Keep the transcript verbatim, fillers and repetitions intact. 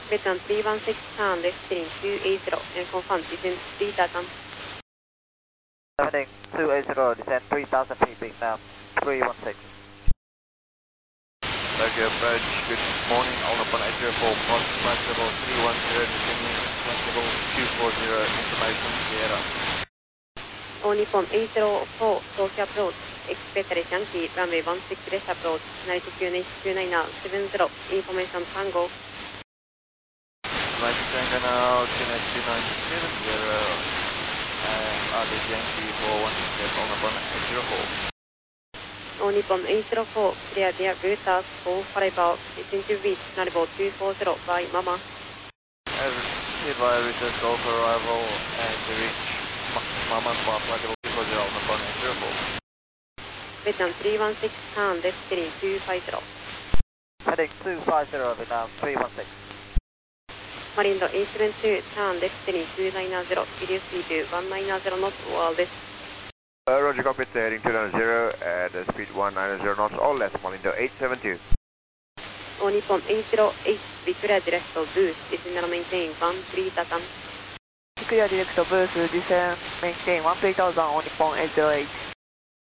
Vietnam three one six, turn left heading two eighty and confirm descent three thousand. Heading two eighty, descent three thousand feet, Vietnam three one six. Tokyo approach, good morning, all up on eight zero four, flight level three one zero, descending, flight level two four zero, information, Sierra. All Nippon eight zero four, Tokyo approach, expect Yankee, runway one six left approach, altitude two nine seven zero, information Tango. Information Tango now, two nine two nine seven zero, and R D Yankee four one six left, all up on eight zero four. All Nippon eight zero four, clear their routers four five out, descent to reach Naribo two four zero by Mama. Received via research call for arrival and to reach Mama for flight level two four zero, all up on eight zero four. Vietnam three one six, turn left heading two five zero. Heading two five zero, Vietnam three one six. Marindo eight seven two, turn left heading two nine zero, reduce speed to one nine zero knots or less. Uh, Roger, copy, heading two nine zero at uh, speed one nine zero knots or less, Marindo eight seven two. All Nippon eight zero eight, declare direct boost, descend and maintain one three thousand. Clear direct boost, descend, maintain one three thousand, All Nippon eight zero eight.